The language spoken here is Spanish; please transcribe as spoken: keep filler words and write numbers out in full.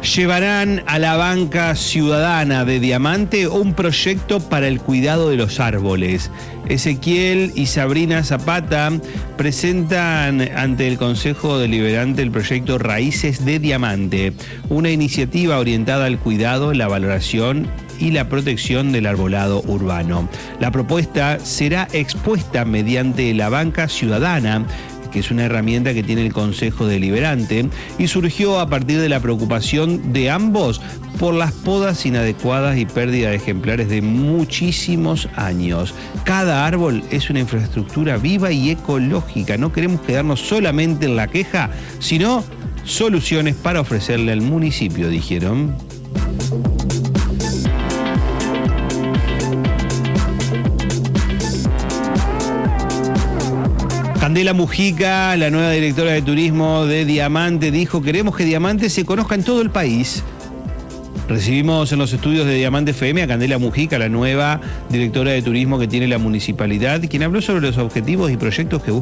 Llevarán a la banca ciudadana de Diamante un proyecto para el cuidado de los árboles. Ezequiel y Sabrina Zapata presentan ante el Consejo Deliberante el proyecto Raíces de Diamante, una iniciativa orientada al cuidado, la valoración y la protección del arbolado urbano. La propuesta será expuesta mediante la banca ciudadana, que es una herramienta que tiene el Consejo Deliberante, y surgió a partir de la preocupación de ambos por las podas inadecuadas y pérdida de ejemplares de muchísimos años. Cada árbol es una infraestructura viva y ecológica. No queremos quedarnos solamente en la queja, sino soluciones para ofrecerle al municipio, dijeron. Candela Mujica, la nueva directora de turismo de Diamante, dijo: queremos que Diamante se conozca en todo el país. Recibimos en los estudios de Diamante F M a Candela Mujica, la nueva directora de turismo que tiene la municipalidad, quien habló sobre los objetivos y proyectos que busca